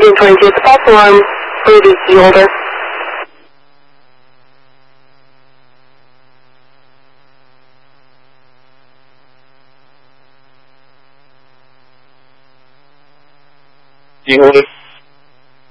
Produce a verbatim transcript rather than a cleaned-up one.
Canadian twenty-two, it's a false alarm for the key holder. Key holder.